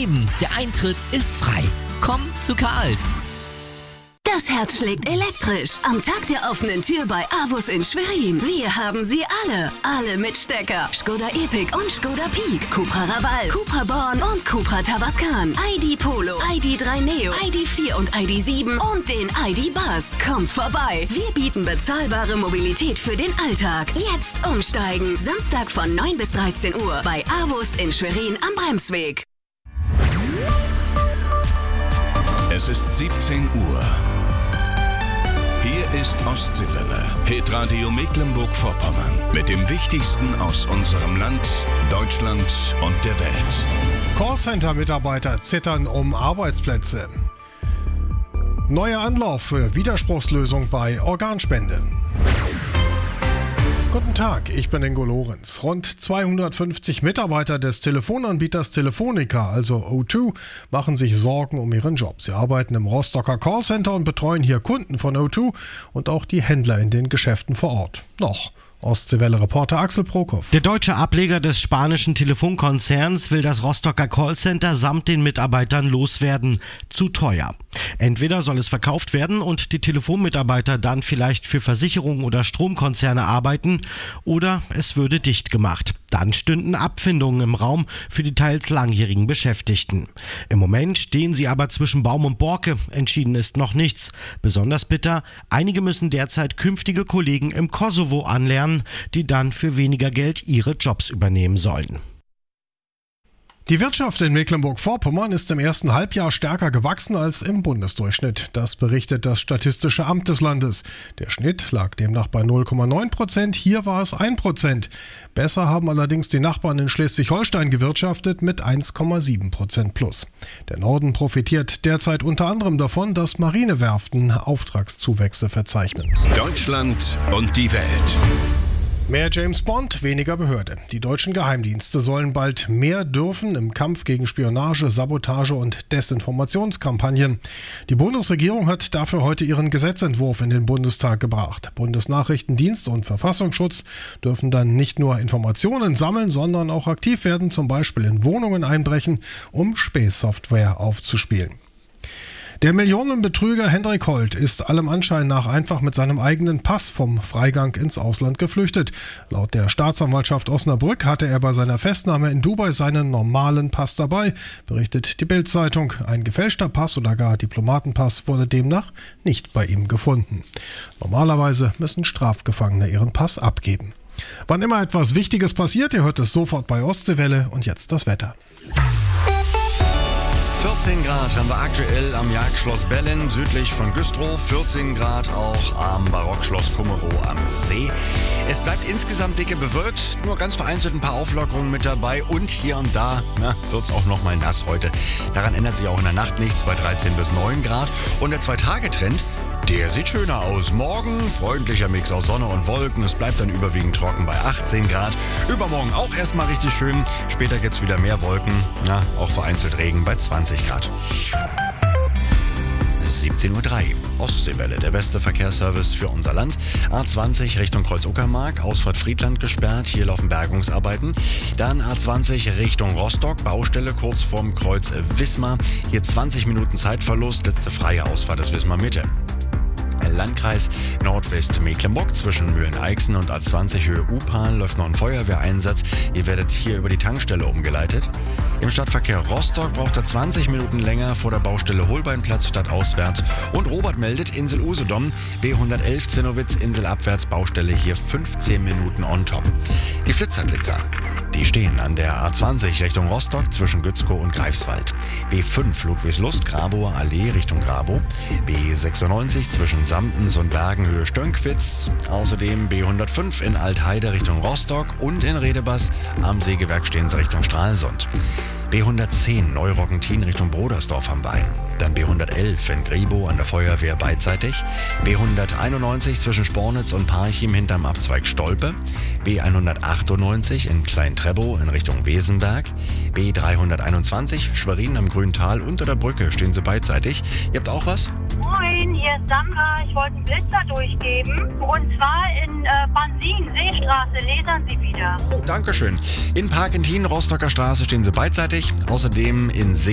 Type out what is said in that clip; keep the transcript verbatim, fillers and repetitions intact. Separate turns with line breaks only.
Eben, der Eintritt ist frei. Komm zu Karls.
Das Herz schlägt elektrisch. Am Tag der offenen Tür bei AWUS in Schwerin. Wir haben sie alle. Alle mit Stecker. Skoda Epic und Skoda Peak. Cupra Raval, Cupra Born und Cupra Tavascan. I D Polo, I D drei Neo, I D vier und I D sieben und den I D Buzz. Kommt vorbei. Wir bieten bezahlbare Mobilität für den Alltag. Jetzt umsteigen. Samstag von neun bis dreizehn Uhr bei AWUS in Schwerin am Bremsweg.
Es ist siebzehn Uhr. Hier ist Ostseewelle, Hitradio Mecklenburg-Vorpommern mit dem Wichtigsten aus unserem Land, Deutschland und der Welt.
Callcenter-Mitarbeiter zittern um Arbeitsplätze. Neuer Anlauf für Widerspruchslösung bei Organspende. Guten Tag, ich bin Ingo Lorenz. Rund zweihundertfünfzig Mitarbeiter des Telefonanbieters Telefonica, also O zwei, machen sich Sorgen um ihren Job. Sie arbeiten im Rostocker Callcenter und betreuen hier Kunden von O zwei und auch die Händler in den Geschäften vor Ort. Noch. Ostseewelle-Reporter Axel Prokop.
Der deutsche Ableger des spanischen Telefonkonzerns will das Rostocker Callcenter samt den Mitarbeitern loswerden. Zu teuer. Entweder soll es verkauft werden und die Telefonmitarbeiter dann vielleicht für Versicherungen oder Stromkonzerne arbeiten, oder es würde dicht gemacht. Dann stünden Abfindungen im Raum für die teils langjährigen Beschäftigten. Im Moment stehen sie aber zwischen Baum und Borke. Entschieden ist noch nichts. Besonders bitter, einige müssen derzeit künftige Kollegen im Kosovo anlernen, die dann für weniger Geld ihre Jobs übernehmen sollen.
Die Wirtschaft in Mecklenburg-Vorpommern ist im ersten Halbjahr stärker gewachsen als im Bundesdurchschnitt. Das berichtet das Statistische Amt des Landes. Der Schnitt lag demnach bei null Komma neun Prozent, hier war es ein Prozent. Besser haben allerdings die Nachbarn in Schleswig-Holstein gewirtschaftet mit eins Komma sieben Prozent plus. Der Norden profitiert derzeit unter anderem davon, dass Marinewerften Auftragszuwächse verzeichnen.
Deutschland und die Welt.
Mehr James Bond, weniger Behörde. Die deutschen Geheimdienste sollen bald mehr dürfen im Kampf gegen Spionage, Sabotage und Desinformationskampagnen. Die Bundesregierung hat dafür heute ihren Gesetzentwurf in den Bundestag gebracht. Bundesnachrichtendienst und Verfassungsschutz dürfen dann nicht nur Informationen sammeln, sondern auch aktiv werden, zum Beispiel in Wohnungen einbrechen, um Spähsoftware aufzuspielen. Der Millionenbetrüger Hendrik Holt ist allem Anschein nach einfach mit seinem eigenen Pass vom Freigang ins Ausland geflüchtet. Laut der Staatsanwaltschaft Osnabrück hatte er bei seiner Festnahme in Dubai seinen normalen Pass dabei, berichtet die Bild-Zeitung. Ein gefälschter Pass oder gar Diplomatenpass wurde demnach nicht bei ihm gefunden. Normalerweise müssen Strafgefangene ihren Pass abgeben. Wann immer etwas Wichtiges passiert, ihr hört es sofort bei Ostseewelle. Und jetzt das Wetter.
vierzehn Grad haben wir aktuell am Jagdschloss Bellen, südlich von Güstrow. vierzehn Grad auch am Barockschloss Kummerow am See. Es bleibt insgesamt dicke bewölkt, nur ganz vereinzelt ein paar Auflockerungen mit dabei. Und hier und da wird es auch noch mal nass heute. Daran ändert sich auch in der Nacht nichts bei dreizehn bis neun Grad. Und der Zwei-Tage-Trend, der sieht schöner aus. Morgen freundlicher Mix aus Sonne und Wolken. Es bleibt dann überwiegend trocken bei achtzehn Grad. Übermorgen auch erstmal richtig schön. Später gibt es wieder mehr Wolken. Ja, auch vereinzelt Regen bei zwanzig Grad. siebzehn Uhr drei. Ostseewelle, der beste Verkehrsservice für unser Land. A zwanzig Richtung Kreuz-Uckermark, Ausfahrt Friedland gesperrt. Hier laufen Bergungsarbeiten. Dann A zwanzig Richtung Rostock, Baustelle kurz vorm Kreuz Wismar. Hier zwanzig Minuten Zeitverlust. Letzte freie Ausfahrt ist Wismar Mitte. Landkreis Nordwest-Mecklenburg zwischen Mühlen-Eichsen und A zwanzig Höhe U-Bahn läuft noch ein Feuerwehreinsatz. Ihr werdet hier über die Tankstelle umgeleitet. Im Stadtverkehr Rostock braucht er zwanzig Minuten länger vor der Baustelle Holbeinplatz stadtauswärts. Und Robert meldet Insel Usedom, B hundertelf Zinnowitz, inselabwärts, Baustelle hier fünfzehn Minuten on top. Die Flitzerblitzer, die stehen an der A zwanzig Richtung Rostock zwischen Gützkow und Greifswald. B fünf Ludwigslust, Grabower Allee Richtung Grabow. B sechsundneunzig zwischen Samtens und Bergenhöhe Stönkwitz. Außerdem B hundertfünf in Altheide Richtung Rostock und in Redebass am Sägewerk stehen sie Richtung Stralsund. B hundertzehn Neuroggentin Richtung Brodersdorf am Bein. Dann B hundertelf in Griebow an der Feuerwehr beidseitig. B hunderteinundneunzig zwischen Spornitz und Parchim hinterm Abzweig Stolpe. B hundertachtundneunzig in Klein-Trebow in Richtung Wesenberg. B dreihunderteinundzwanzig Schwerin am Grüntal unter der Brücke stehen sie beidseitig. Ihr habt auch was?
Moin, hier ist Sandra. Ich wollte einen Blitzer durchgeben. Und zwar in äh, Bansin, Seestraße. Lesern Sie wieder.
Oh, Dankeschön. In Parkentin, Rostocker Straße stehen sie beidseitig. Außerdem in See